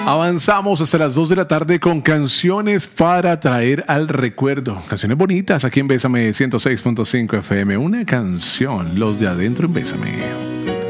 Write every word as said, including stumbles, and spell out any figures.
Avanzamos hasta las dos de la tarde con canciones para traer al recuerdo. Canciones bonitas aquí en Bésame ciento seis punto cinco F M. Una canción, los de adentro en Bésame.